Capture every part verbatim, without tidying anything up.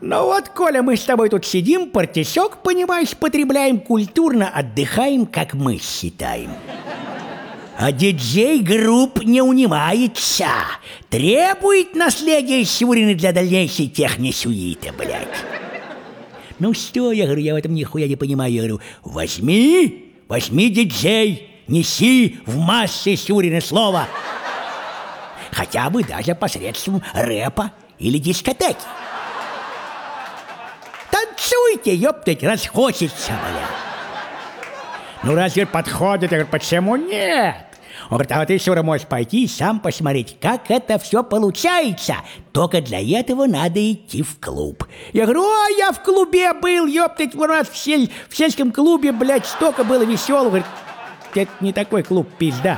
Ну вот, Коля, мы с тобой тут сидим, партисек, понимаешь, потребляем, культурно отдыхаем, как мы считаем. А диджей групп не унимается. Требует наследия Сюрина для дальнейшей техносуиты, блядь. Ну что, я говорю, я в этом нихуя не понимаю. Я говорю, возьми, возьми, диджей, неси в массы Сюрина слово. Хотя бы даже посредством рэпа или дискотеки. Танцуйте, ёптать, раз хочется, бля. Ну, разве подходит? Я говорю, почему нет? Он говорит, а вот ты, Сюра, можешь пойти и сам посмотреть, как это все получается. Только для этого надо идти в клуб. Я говорю, о, я в клубе был, ёптать, у нас в, сель... в сельском клубе, блядь, столько было веселого. Говорит, это не такой клуб, пизда.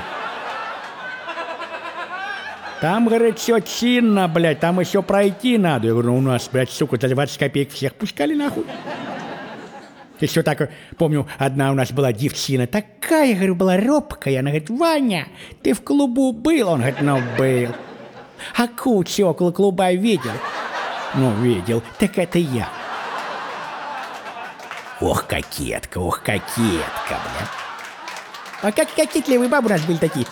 Там, говорит, все чинно, блядь, там еще пройти надо. Я говорю, ну у нас, блядь, сука, за двадцать копеек всех пускали нахуй. Еще так, помню, одна у нас была девчина, такая, говорю, была робкая. Она говорит, Ваня, ты в клубу был? Он говорит, ну, был. А кучу около клуба видел? Ну, видел. Так это я. Ох, кокетка, ох, кокетка, бля. А как кокетливые бабы у нас были такие?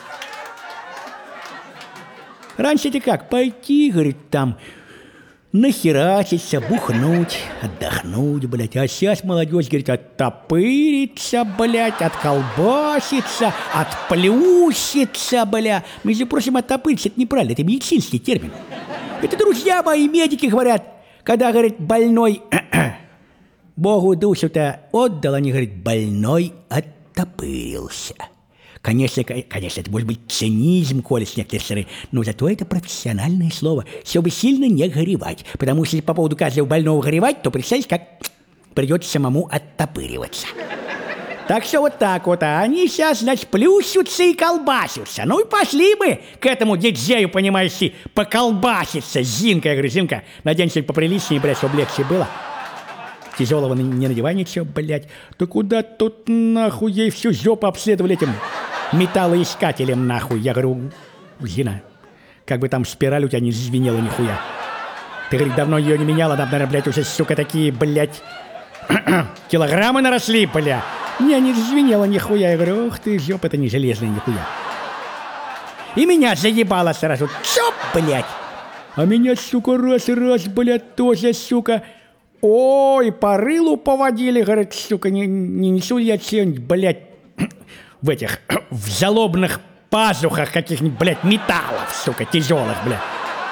Раньше-то как, пойти, говорит, там, нахерачиться, бухнуть, отдохнуть, блядь. А сейчас молодежь, говорит, оттопыриться, блядь, отколбаситься, отплющиться, бля. Между прочим, оттопыриться, это неправильно, это медицинский термин. Это друзья мои, медики говорят, когда, говорит, больной Богу душу-то отдал, они, говорит, больной оттопырился. Конечно, конечно, это может быть цинизм, Коля, с некоторой стороны, но зато это профессиональное слово, чтобы сильно не горевать, потому что если по поводу каждого больного горевать, то представьте, как придется самому оттопыриваться. Так что вот так вот, а они сейчас, значит, плющутся и колбасятся. Ну и пошли мы к этому диджею, понимаешь, поколбаситься. Зинка, я говорю, Зинка, надень что-нибудь поприличнее, блядь, чтобы легче было. Тяжелого не надевай ничего, блядь. Да куда тут нахуй ей всю жопу обследовали этим металлоискателем, нахуй. Я говорю, Зина, как бы там спираль у тебя не звенела нихуя. Ты, говорит, давно ее не меняла, там, наверное, блядь, уже, сука, такие, блядь, килограммы наросли, бля. Не, не звенела нихуя. Я говорю, ух ты, жопа, это не железная нихуя. И меня заебало сразу. Чоп, блядь. А меня, сука, раз-раз, блядь, тоже, сука... Ой, по рылу поводили, говорит, сука, не, не несу я что-нибудь, блядь, в этих, в залобных пазухах каких-нибудь, блядь, металлов, сука, тяжелых, блядь.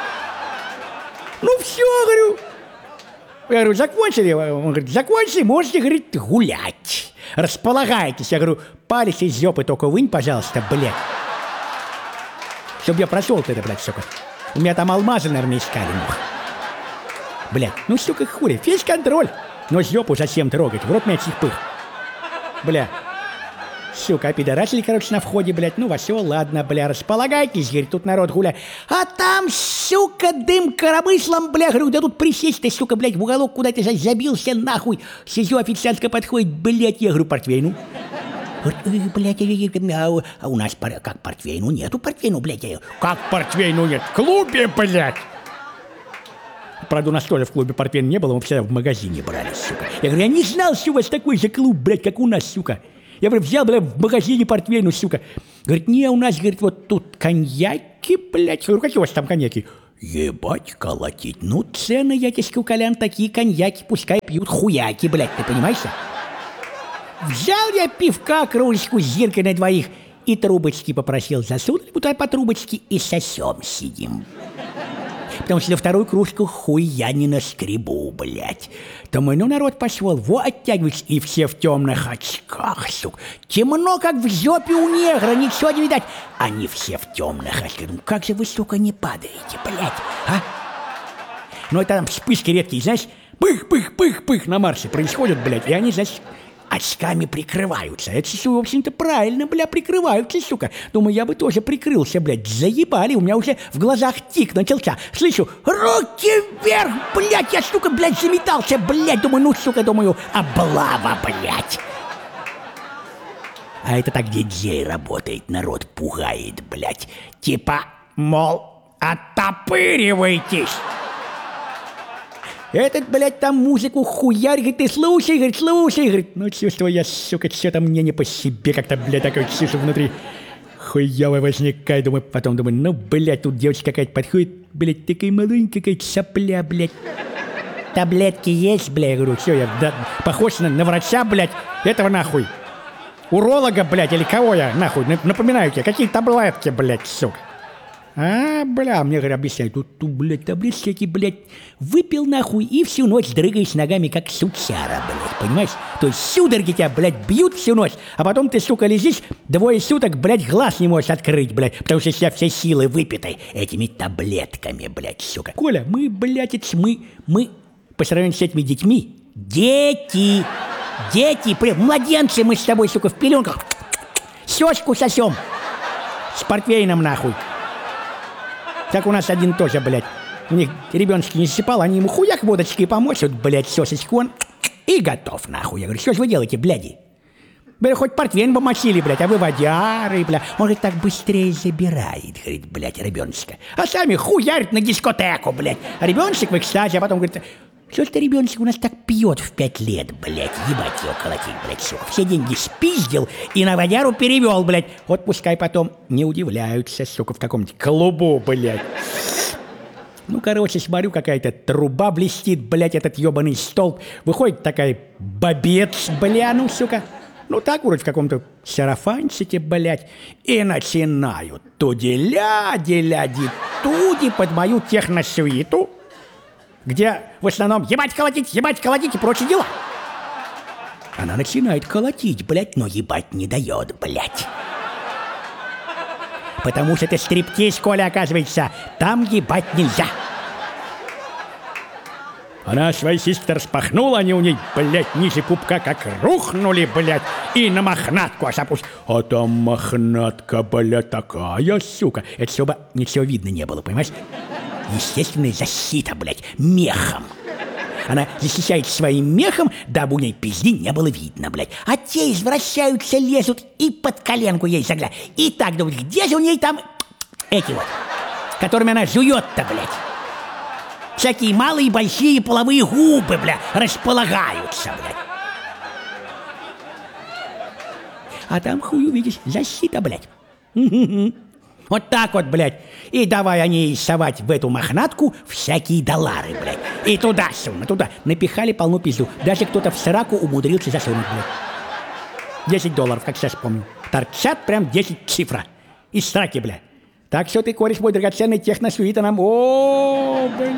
Ну все, говорю. Я говорю, закончили? Он говорит, закончили, можете, говорит, гулять. Располагайтесь. Я говорю, палец из жопы только вынь, пожалуйста, блядь. Чтоб я прошел-то это, блядь, сука. У меня там алмазы, наверное, искали, ну. Блядь, ну, сука, хули, весь контроль. Но жопу зачем трогать, в рот мне чихпых. Бля, сука, опидорасили, короче, на входе, блядь. Ну, все, ладно, бля, располагайтесь, говорит, тут народ гуляет. А там, сука, дым коромыслом, бля, говорю, да тут присесть ты, сука, блядь, в уголок куда-то забился, нахуй. Сижу, официантка подходит, блядь, я говорю, портвейну. Говорит, блядь, а, а у нас как портвейну? Нету портвейну, блядь. Как портвейну нет? В клубе, блядь. Правда, у нас тоже в клубе портвейна не было, мы всегда в магазине брали, сука. Я говорю, я не знал, что у вас такой же клуб, блядь, как у нас, сука. Я, говорю, взял, блядь, в магазине портвейну, сука. Говорит, не, у нас, говорит, вот тут коньяки, блядь. Я говорю, какие у вас там коньяки? Ебать, колотить. Ну, цены, я тебе скажу, Колян, такие коньяки, пускай пьют хуяки, блядь, ты понимаешь? Взял я пивка, кружечку с зиркой на двоих и трубочки попросил. Засунули туда по трубочке и сосем сидим. Потому что на вторую кружку хуй я не наскребу, блядь. Думаю, ну народ пошел, во, оттягивается, и все в темных очках, сука. Темно, как в жопе у негра, ничего не видать. Они все в темных очках. Ну как же вы, сука, не падаете, блядь, а? Ну это там вспышки редкие, знаешь, пых-пых-пых-пых на марше происходят, блядь, и они, значит, очками прикрываются. Это, в общем-то, правильно, бля, прикрываются, сука. Думаю, я бы тоже прикрылся, блядь. Заебали, у меня уже в глазах тик начался. Слышу, руки вверх, блядь, я, сука, блядь, заметался, блядь. Думаю, ну, сука, думаю, облава, блядь. А это так диджей работает, народ пугает, блядь. Типа, мол, оттопыривайтесь. Этот, блядь, там музыку хуярь, говорит, ты слушай, говорит, слушай, говорит. Ну, чувствую я, сука, что-то мне не по себе, как-то, блядь, такое чувство внутри. Хуёво возникает, думаю, потом думаю, ну, блядь, тут девочка какая-то подходит, блядь, такая маленькая какая-то сопля, блядь. Таблетки есть, блядь, я говорю, все, я да, похож на, на врача, блядь, этого нахуй. Уролога, блядь, или кого я, нахуй, напоминаю тебе, какие таблетки, блядь, сука. А, бля, мне, говорят, объясняют, тут, тут, блядь, таблетки всякие, блядь, выпил, нахуй, и всю ночь дрыгаешь ногами, как сучара, блядь, понимаешь? То есть судороги тебя, блядь, бьют всю ночь, а потом ты, сука, лежишь, двое суток, блядь, глаз не можешь открыть, блядь, потому что вся все силы выпиты этими таблетками, блядь, сука. Коля, мы, блядь, это мы, мы, по сравнению с этими детьми, дети, дети, прям, младенцы мы с тобой, сука, в пеленках, сёчку сосем, с портвейном, нахуй. Так у нас один тоже, блядь, у них ребеночки не засыпал, они ему хуяк водочки помочь, вот, блядь, сосочку он, и готов, нахуй. Я говорю, что ж вы делаете, бляди? Бля, хоть портвейн помочили, блядь, а вы водяры, бля. Он говорит, так быстрее забирает, говорит, блядь, ребеночка. А сами хуярят на дискотеку, блядь. А ребеночек в экстазе, а потом говорит, что ж ты, ребеночек, у нас так пьет в пять лет, блядь, ебать его колотить, блядь, сука. Все деньги спиздил и на водяру перевел, блядь. Вот пускай потом не удивляются, сука, в каком-нибудь клубу, блядь. Ну, короче, смотрю, какая-то труба блестит, блядь, этот ебаный столб. Выходит такая бобец, бля, ну, сука. Ну, так вроде в каком-то сарафанчике, блядь. И начинают туди-ля-ди-ля-ди-туди под мою техносвиту, где в основном ебать колотить, ебать колотить и прочие дела. Она начинает колотить, блядь, но ебать не дает, блядь. Потому что это стриптиз, Коля, оказывается, там ебать нельзя. Она свои сиськи распахнула, они у ней, блядь, ниже пупка как рухнули, блядь, и на мохнатку аж опусть. А там мохнатка, блядь, такая, сука. Это чтобы ничего видно не было, понимаешь? Естественная защита, блядь, мехом. Она защищает своим мехом, дабы у ней пизди не было видно, блядь. А те извращаются, лезут и под коленку ей заглядывают. И так думают, где же у ней там эти вот, которыми она жует-то, блядь. Всякие малые и большие половые губы, бля, располагаются, блядь. А там, хуй увидишь, защита, блядь. Вот так вот, блядь. И давай они совать в эту мохнатку всякие доллары, блядь. И туда сунуть, туда. Напихали полну пизду. Даже кто-то в сраку умудрился засунуть, блядь. десять долларов, как сейчас помню. Торчат прям десять цифра. Из сраки, блядь. Так что ты, кореш мой драгоценный, техносвита нам... О, блядь.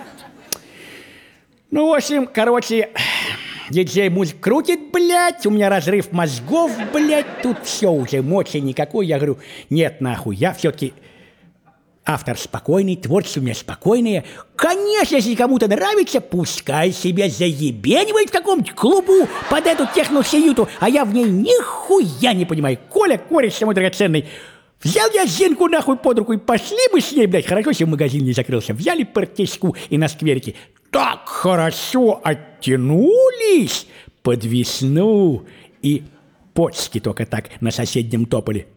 Ну, в общем, короче... Диджей музык крутит, блядь, у меня разрыв мозгов, блядь, тут все уже, мочи никакой. Я говорю, нет, нахуй, я все-таки автор спокойный, творчество у меня спокойное. Конечно, если кому-то нравится, пускай себе заебенивает в каком-нибудь клубу под эту техносиюту, а я в ней нихуя не понимаю. Коля, кореш мой драгоценный, взял я Зинку нахуй под руку и пошли мы с ней, блядь, хорошо, если магазин не закрылся. Взяли партишку и на скверике так хорошо оттянулись под весну, и почки только так на соседнем тополе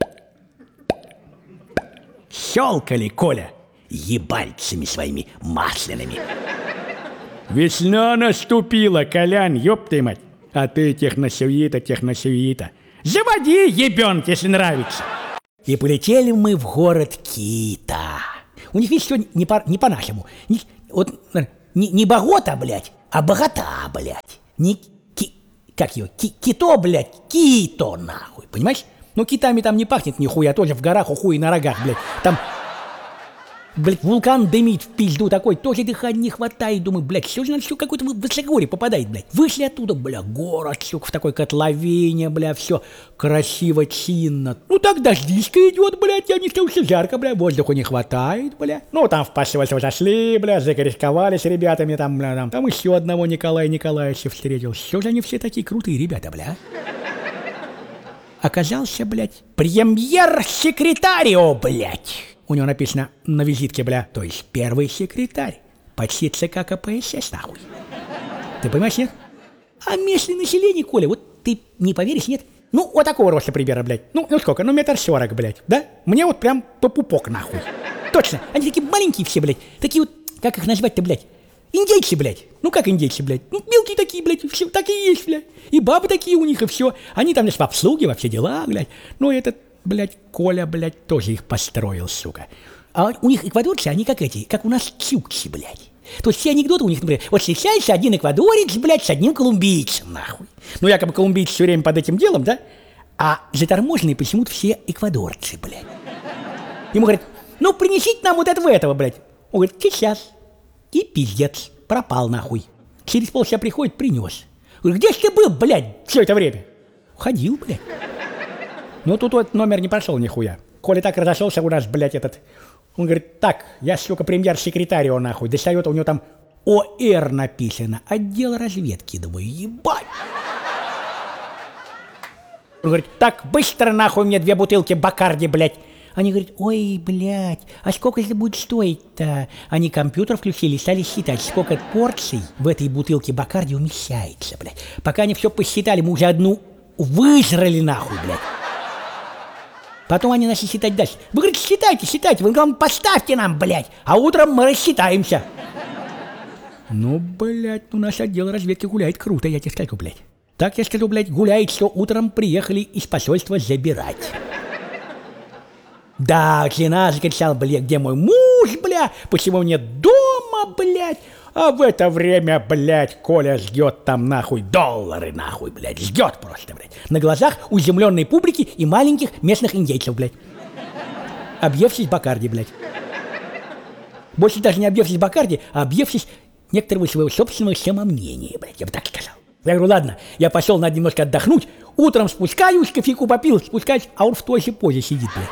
щелкали, Коля, ебальцами своими масляными. Весна наступила, Колян, ёб ты мать. А ты техносвита, техносвита. Заводи, ебёнок, если нравится. И полетели мы в город Кита. У них, видишь, все не, по, не по-нашему. Не, вот, не, не богота, блядь, а богата, блядь. Не ки, как его, ки, кито, блядь, кито, нахуй, понимаешь? Ну, китами там не пахнет нихуя, тоже в горах, у хуй на рогах, блядь. Там, блядь, вулкан дымит в пизду такой, тоже дыхания не хватает. Думаю, блядь, все же на все какое-то высокогорье попадает, блядь. Вышли оттуда, бля, город, сука, в такой котловине, бля, все красиво, чинно. Ну, так дождичка идет, блядь, я не стал, все жарко, бля, воздуха не хватает, бля. Ну, там в посольство зашли, бля, закорисковали с ребятами, там, бля, там, там еще одного Николая Николаевича встретил. Все же они все такие крутые ребята, бля. Оказался, блядь, премьер-секретарио, блядь. У него написано на визитке, бля, то есть первый секретарь почти ЦК КПСС, нахуй. Ты понимаешь, нет? А местное население, Коля, вот ты не поверишь, нет? Ну, вот такого роста примера, блядь. Ну, ну сколько? Ну, метр сорок, блядь, да? Мне вот прям по пупок, нахуй. Точно, они такие маленькие все, блядь. Такие вот, как их назвать-то, блядь? Индейцы, блядь. Ну как индейцы, блядь? Ну мелкие такие, блядь, все так и есть, блядь. И бабы такие у них, и все. Они там, значит, в обслуге, во все дела, блядь. Ну этот, блядь, Коля, блядь, тоже их построил, сука. А у них эквадорцы, они как эти, как у нас чукчи, блядь. То есть все анекдоты у них, например, вот встречается один эквадорец, блядь, с одним колумбийцем, нахуй. Ну якобы колумбийцы все время под этим делом, да? А заторможенные почему-то все эквадорцы, блядь. Ему говорят, ну принесите нам вот этого этого, блядь. Он говорит, сейчас. И пиздец, пропал нахуй. Через полчаса приходит, принес. Говорю, где ж ты был, блядь, все это время? Ходил, блядь. Ну тут вот номер не прошел нихуя. Коля так разошелся у нас, блядь, этот. Он говорит, так, я, сука, премьер-секретарь его нахуй. Достает, у него там О Р написано. Отдел разведки, думаю, ебать. Он говорит, так, быстро нахуй мне две бутылки Бакарди, блядь. Они говорят, ой, блядь, а сколько это будет стоить-то? Они компьютер включили и стали считать, сколько порций в этой бутылке Бакарди умещается, блядь. Пока они все посчитали, мы уже одну выжрали нахуй, блядь. Потом они начали считать дальше. Вы, говорите, считайте, считайте, вы, главное, поставьте нам, блядь, а утром мы рассчитаемся. Ну, блядь, у нас отдел разведки гуляет круто, я тебе скажу, блядь. Так я скажу, блядь, гуляет, что утром приехали из посольства забирать. Да, жена закричала, блядь, где мой муж, бля, почему нет дома, блядь? А в это время, блядь, Коля ждет там, нахуй, доллары, нахуй, блядь, ждет просто, блядь. На глазах у изумленной публики и маленьких местных индейцев, блядь. Объевшись Бакарди, блядь. Больше даже не объевшись Бакарди, а объевшись некоторого своего собственного самомнения, блядь, я бы так сказал. Я говорю, ладно, я пошел, надо немножко отдохнуть, утром спускаюсь, кофейку попил, спускаюсь, а он в той же позе сидит, блядь.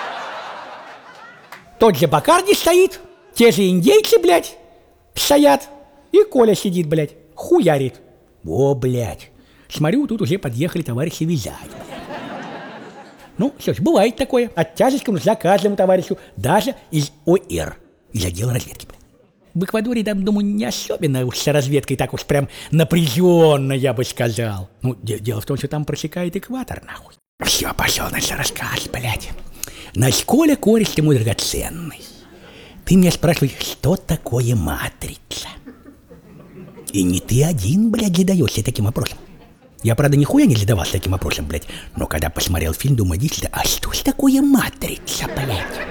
Тот же Бакарди стоит, те же индейцы, блядь, стоят, и Коля сидит, блядь, хуярит. О, блядь, смотрю, тут уже подъехали товарищи вязать, блядь. Ну, что ж, бывает такое, от тяжести нужна каждому товарищу, даже из О Р, из отдела разведки, блядь. В Эквадоре, там, думаю, не особенно уж с разведкой так уж прям напряженно, я бы сказал. Ну, де- дело в том, что там просекает экватор, нахуй. Все, пошел наш рассказ, блядь. Наш Коля, кореш ты мой драгоценный. Ты меня спрашиваешь, что такое матрица? И не ты один, блядь, задаешься таким вопросом. Я, правда, нихуя не задавался таким вопросом, блядь. Но когда посмотрел фильм, думаю, действительно, а что ж такое матрица, блядь?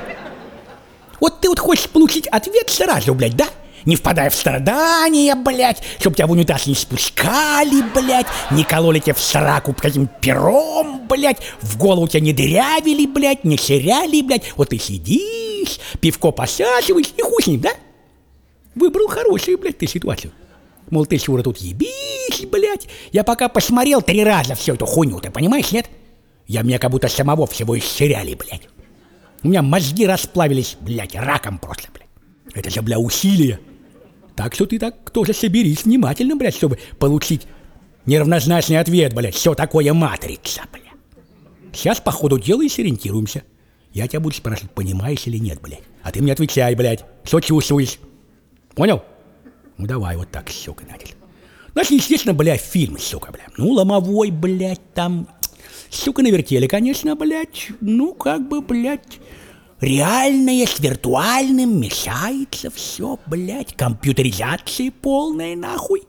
Вот ты вот хочешь получить ответ сразу, блядь, да? Не впадая в страдания, блядь, чтоб тебя в унитаз не спускали, блядь, не кололи тебя в сраку каким пером, блядь, в голову тебя не дырявили, блядь, не ширяли, блядь. Вот ты сидишь, пивко посаживаешь и хуй с ним, да? Выбрал хорошую, блядь, ты ситуацию. Мол, ты, Шура, тут ебись, блядь. Я пока посмотрел три раза всю эту хуйню, ты понимаешь, нет? Я меня как будто самого всего исчеряли, блядь. У меня мозги расплавились, блядь, раком просто, блядь. Это же, бля, усилие. Так что ты так тоже соберись внимательно, блядь, чтобы получить неравнозначный ответ, блядь, что такое матрица, блядь. Сейчас по ходу дела и сориентируемся. Я тебя буду спрашивать, понимаешь или нет, блядь. А ты мне отвечай, блядь, что чувствуешь. Понял? Ну давай вот так, сука, начали. Значит, естественно, блядь, фильм, сука, блядь. Ну, ломовой, блядь, там, сука, навертели, конечно, блядь. Ну, как бы, блядь, реальное с виртуальным мешается все, блядь, компьютеризация полная, нахуй.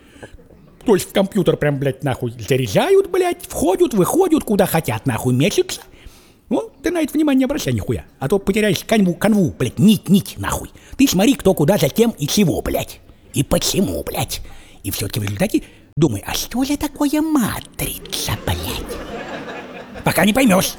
То есть в компьютер прям, блядь, нахуй заряжают, блядь, входят, выходят, куда хотят, нахуй, месяц. Ну, ты на это внимание не обращай нихуя, а то потеряешь канву, канву, блядь, нить, нить, нахуй. Ты смотри, кто куда, зачем и чего, блядь, и почему, блядь. И все-таки в результате думай, а что же такое матрица, блядь? Пока не поймешь.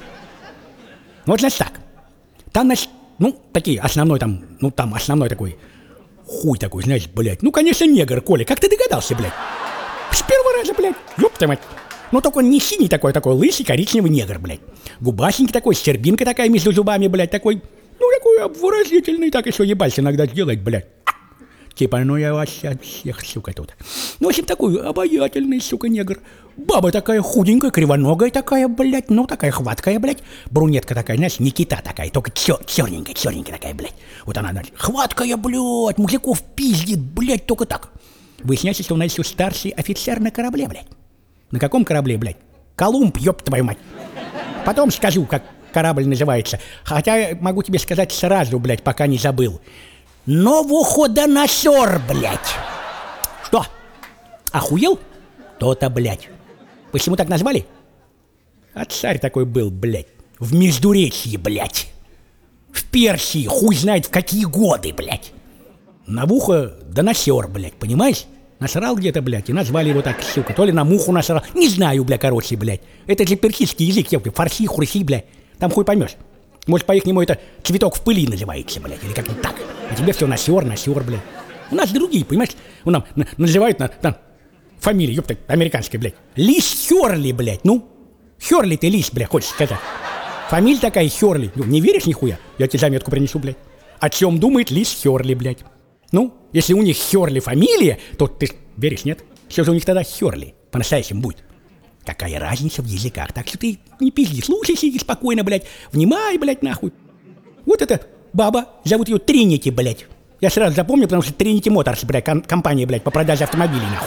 Вот, значит, так. Там, значит, ну, такие, основной там, ну, там основной такой, хуй такой, знаешь, блядь. Ну, конечно, негр, Коля, как ты догадался, блядь? С первого раза, блядь, ёпта мать. Ну, только он не синий такой, такой лысый, коричневый негр, блядь. Губасенький такой, щербинка такая между зубами, блядь, такой, ну, такой обворожительный, так еще ебальцы иногда сделать, блядь. Типа, ну, я вас от всех, сука, тут. Ну, в общем, такой обаятельный, сука, негр. Баба такая худенькая, кривоногая такая, блядь, ну, такая хваткая, блядь. Брунетка такая, знаешь, Никита такая, только черненькая, черненькая такая, блядь. Вот она, значит, хваткая, блядь, мужиков пиздит, блядь, только так. Выясняется, что она еще старший офицер на корабле, блядь. На каком корабле, блядь? Колумб, ёб твою мать. Потом скажу, как корабль называется. Хотя могу тебе сказать сразу, блядь, пока не забыл. Новоходоносор, блядь. Что? Охуел? То-то, блядь. Почему так назвали? А царь такой был, блядь. В Междуречье, блядь. В Персии, хуй знает в какие годы, блядь. Навуходоносор, блядь, понимаешь? Насрал где-то, блядь, и назвали его так, сука. То ли на муху насрал. Не знаю, бля, короче, блядь. Это же персидский язык, ёпты, фарси, хурси, блядь. Там хуй поймешь. Может, по-ихнему это цветок в пыли называется, блядь, или как-нибудь так. А тебе все насер, насер, блядь. У нас другие, понимаешь? У нас на, называют на, там, фамилия, ёпта, американская, блядь. Лис Хёрли, блядь, ну. Хёрли ты, лис, блядь, хочешь сказать. Фамилия такая Хёрли. Ну, не веришь нихуя? Я тебе заметку принесу, блядь. О чем думает лис Хёрли, блядь? Ну, если у них Хёрли фамилия, то ты веришь, нет? Все же у них тогда Хёрли по-настоящему будет. Какая разница в языках? Так что ты не пизди, слушай, сиди спокойно, блядь. Внимай, блядь, нахуй. Вот эта баба, зовут ее Тринити, блядь. Я сразу запомнил, потому что Тринити Моторс, блядь, ком- компания, блядь, по продаже автомобилей, нахуй.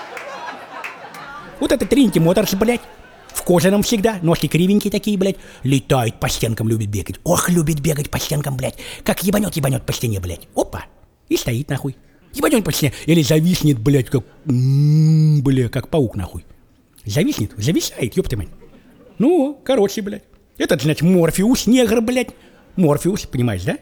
Вот это Тринити Моторс, блядь. В кожаном всегда, ножки кривенькие такие, блядь. Летает по стенкам, любит бегать. Ох, любит бегать по стенкам, блядь. Как ебанет, ебанет по стене, блядь. Опа. И стоит, нахуй. Ебанет по стене. Или зависнет, блядь, как... М-м-м, бля, как паук, нахуй. Зависнет, зависает, ёпта мать. Ну, короче, блядь. Этот, значит, Морфеус, негр, блядь. Морфеус, понимаешь, да?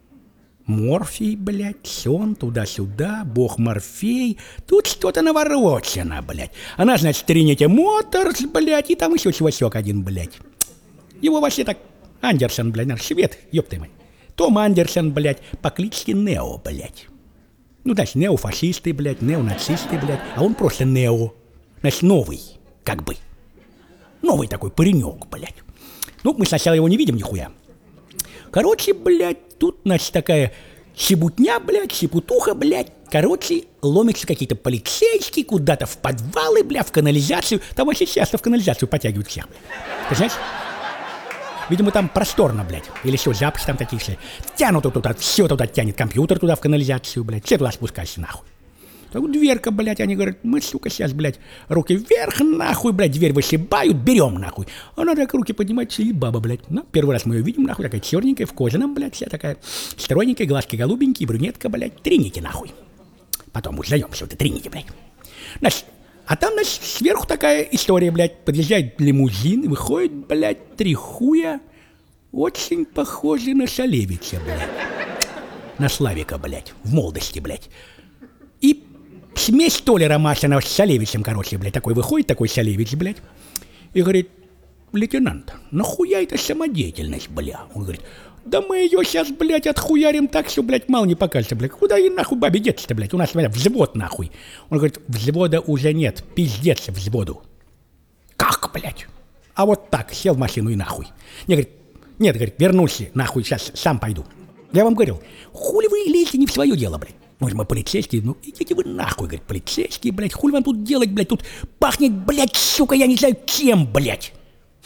Морфий, блядь, сон туда-сюда, бог Морфей. Тут что-то наворочено, блядь. Она, значит, Тринити Моторс, блядь, и там еще чувачок один, блядь. Его вообще так Андерсон, блядь, наш швед, ёпта мать. Том Андерсон, блядь, по кличке Нео, блядь. Ну, значит, неофашисты, блядь, неонацисты, блядь, а он просто Нео. Значит, новый, как бы. Новый такой паренек, блядь. Ну, мы сначала его не видим нихуя. Короче, блядь, тут, значит, такая щебутня, блядь, щепутуха, блядь. Короче, ломятся какие-то полицейские куда-то в подвалы, блядь, в канализацию. Там вообще часто в канализацию потягивают всех, блядь. Ты знаешь? Видимо, там просторно, блядь. Или что, запахи там какие-то. Тянут туда, все туда тянет, компьютер туда в канализацию, блядь. Все туда спускайся, нахуй. Так дверка, блядь, они говорят, мы, сука, сейчас, блядь, руки вверх, нахуй, блядь, дверь вышибают, берем, нахуй. Она так руки поднимает, и баба, блядь. Ну, первый раз мы ее видим, нахуй, такая черненькая, в кожаном, блядь, вся такая стройненькая, глазки голубенькие, брюнетка, блядь, Тринити, нахуй. Потом узнаем, что это Тринити, блядь. Значит, а там, значит, сверху такая история, блядь, подъезжает лимузин, выходит, блядь, три хуя, очень похожий на Шалевича, блядь. На Славика, блядь, в молодости, блядь. И смесь Толи Ромашина с Шалевичем, короче, блядь, такой выходит, такой Шалевич, блядь, и говорит, лейтенант, нахуя это самодеятельность, бля? Он говорит, да мы ее сейчас, блядь, отхуярим так, что, блядь, мало не покажется, блядь. Куда и нахуй бабе деться-то, блядь? У нас, блядь, взвод, нахуй. Он говорит, взвода уже нет, пиздец взводу. Как, блядь? А вот так, сел в машину и нахуй. Не, говорит, нет, говорит, вернулся, нахуй, сейчас сам пойду. Я вам говорил, хули вы лезете не в свое дело, блядь? Может, мы полицейские? Ну, идите вы нахуй, говорит, полицейские, блядь, хули вам тут делать, блядь? Тут пахнет, блядь, сука, я не знаю чем, блядь.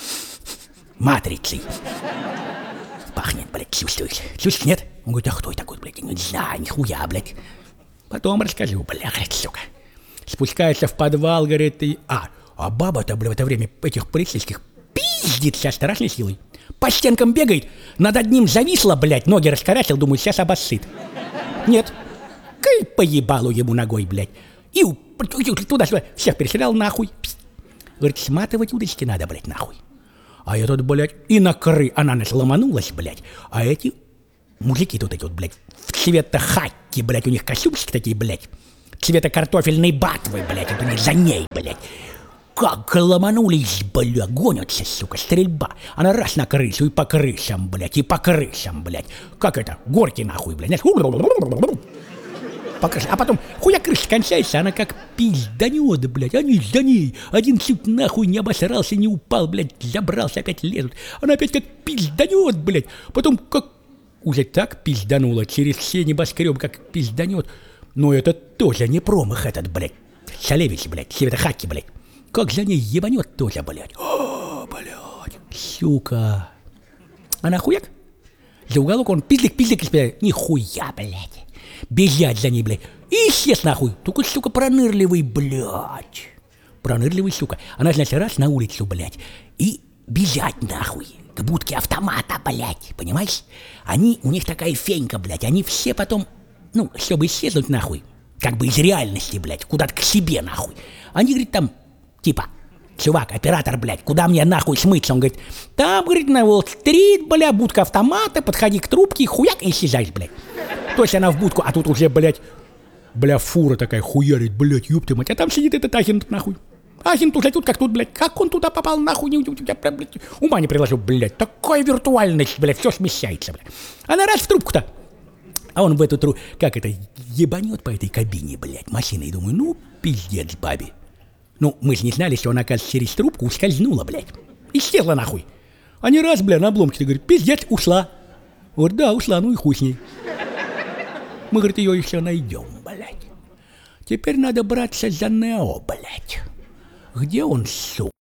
Матрицей. Пахнет, блядь, чувствуешь? Чувствуешь, нет? Он говорит, а кто я такой, блядь? Не знаю, нихуя, блядь. Потом расскажу, блядь, сука. Спускается в подвал, говорит, и... А, а баба-то, блядь, в это время этих полицейских пиздит со страшной силой. По стенкам бегает, над одним зависла, блядь, ноги раскорячил, думаю, сейчас обоссыт. Нет. Кай поебалу ему ногой, блядь. И туда-сюда всех переселял нахуй. Говорит, сматывать удочки надо, блядь, нахуй. А я тут, блядь, и на кры она нас ломанулась, блядь. А эти мужики тут эти вот, блядь, в цвета хакки, блядь, у них костюмчики такие, блядь. Цвета картофельной батвы, блядь, вот у них за ней, блядь. Как ломанулись, блядь, гонятся, сука, стрельба. Она раз на крысу и по крышам, блядь, и по крышам, блядь. Как это, горки нахуй, блядь. А потом хуя крыша кончается, она как пизданет, блядь, они за ней. Один чуть нахуй не обосрался, не упал, блядь, забрался, опять лезут. Она опять как пизданет, блядь. Потом как уже так пизданула, через все небоскребы как пизданет. Но это тоже не промах этот, блядь. Шалевич, блядь, цвета хаки, блядь. Как за ней ебанет тоже, блядь. О, блядь, сука. А нахуяк? За уголок он пиздик-пиздик, блядь, нихуя, блядь. Бежать за ней, блядь. И исчез нахуй. Только, сука, пронырливый, блядь. Пронырливый, сука. Она, значит, раз на улицу, блядь. И бежать нахуй. К будке автомата, блядь. Понимаешь? Они, у них такая фенька, блядь. Они все потом ну, чтобы исчезнуть нахуй, как бы из реальности, блядь, куда-то к себе нахуй. Они, говорит, там, типа, чувак, оператор, блядь, куда мне нахуй смыться? Он говорит, там, говорит, на Уолл-стрит, бля, будка автомата, подходи к трубке, хуяк, и исчезаешь, блядь. То есть она в будку, а тут уже, блядь, бля, фура такая хуярит, блядь, ёпты мать, а там сидит этот агент, нахуй. Агент уже тут как тут, блядь, как он туда попал, нахуй, не, блядь, ума не приложу, блядь, такая виртуальность, блядь, все смещается, блядь. Она раз в трубку-то, а он в эту трубку, как это, ебанет по этой кабине, блядь, машиной, думаю, ну, пиздец бабе. Ну, мы же не знали, что она, оказывается, через трубку ускользнула, блядь, исчезла, нахуй. Они раз, бля, на обломке, говорит, пиздец, ушла. Вот, да, ушла, ну и хуй с ней. Мы, говорит, ее еще найдем, блядь. Теперь надо браться за Нео, блядь. Где он, сука?